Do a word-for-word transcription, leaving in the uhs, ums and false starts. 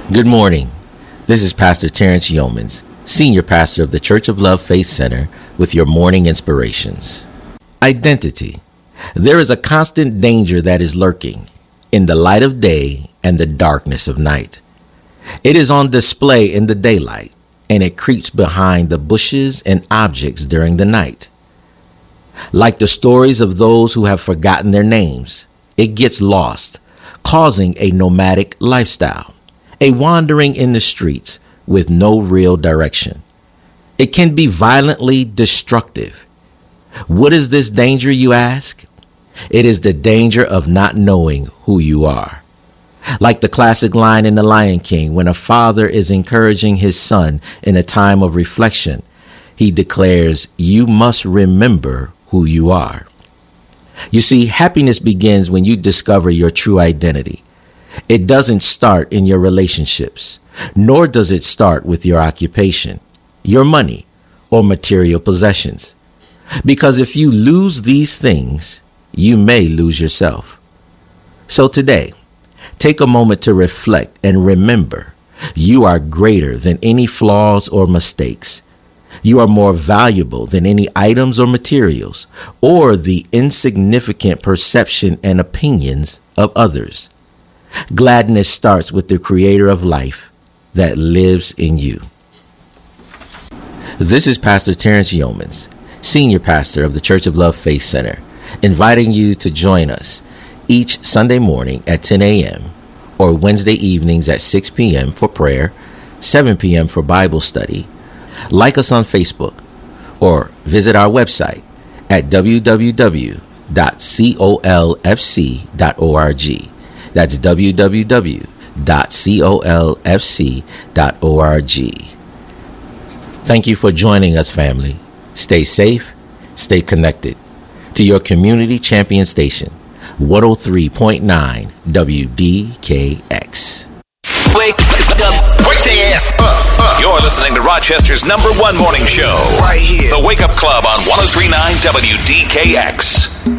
Good morning. This is Pastor Terrence Yeomans, Senior Pastor of the Church of Love Faith Center, with your morning inspirations. Identity. There is a constant danger that is lurking in the light of day and the darkness of night. It is on display in the daylight, and it creeps behind the bushes and objects during the night. Like the stories of those who have forgotten their names, it gets lost, causing a nomadic lifestyle, a wandering in the streets with no real direction. It can be violently destructive. What is this danger, you ask? It is the danger of not knowing who you are. Like the classic line in The Lion King, when a father is encouraging his son in a time of reflection, he declares, "You must remember who you are." You see, happiness begins when you discover your true identity. It doesn't start in your relationships, nor does it start with your occupation, your money, or material possessions. Because if you lose these things, you may lose yourself. So today, take a moment to reflect and remember you are greater than any flaws or mistakes. You are more valuable than any items or materials or the insignificant perception and opinions of others. Gladness starts with the Creator of life that lives in you. This is Pastor Terrence Yeomans, Senior Pastor of the Church of Love Faith Center, inviting you to join us each Sunday morning at ten a.m. or Wednesday evenings at six p.m. for prayer, seven p.m. for Bible study. Like us on Facebook or visit our website at w w w dot colfc dot org. That's w w w dot colfc dot org. Thank you for joining us, family. Stay safe, stay connected to your community champion station, one oh three point nine W D K X. Wake up. Wake the ass up, up. You're listening to Rochester's number one morning show. Right here. The Wake Up Club on one oh three point nine W D K X.